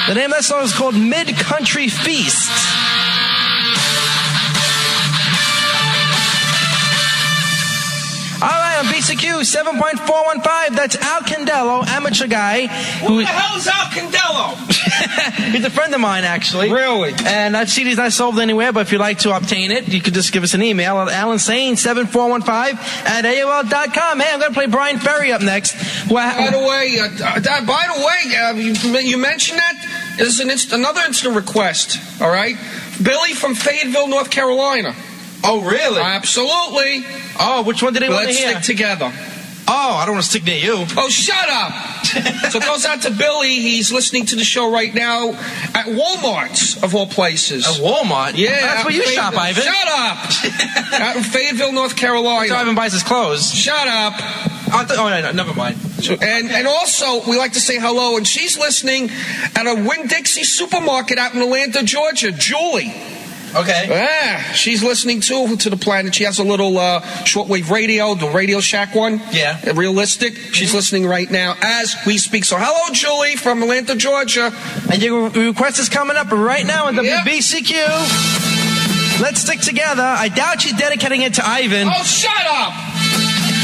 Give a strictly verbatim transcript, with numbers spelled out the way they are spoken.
The name of that song is called Mid-Country Feast. All right, on B C Q seven point four one five, that's Al Candello, amateur guy. Who the hell is Al Candello? He's a friend of mine, actually. Really? And that C D's not sold anywhere, but if you'd like to obtain it, you could just give us an email at alan sane seven four one five at A O L dot com. Hey, I'm going to play Brian Ferry up next. Well, by the way, uh, uh, by the way, uh, you, you mentioned that. There's an inst- another instant request, all right? Billy from Fayetteville, North Carolina. Oh, really? Absolutely. Oh, which one did he want to Let's hear? stick together. Oh, I don't want to stick near you. Oh, shut up. So it goes out to Billy. He's listening to the show right now at Walmart's, of all places. At Walmart? Yeah. That's where you Fayetteville. shop, Ivan. Shut up. Out in Fayetteville, North Carolina. So Ivan buys his clothes. Shut up. Oh, th- oh no, no, never mind. And and also, we like to say hello, and she's listening at a Winn-Dixie supermarket out in Atlanta, Georgia. Julie. Okay. Yeah, she's listening too to the planet. She has a little uh, shortwave radio, the Radio Shack one. Yeah. Uh, realistic. She's mm-hmm. listening right now as we speak. So hello, Julie from Atlanta, Georgia. And your request is coming up right now in the yep. B C Q. Let's stick together. I doubt she's dedicating it to Ivan. Oh, shut up!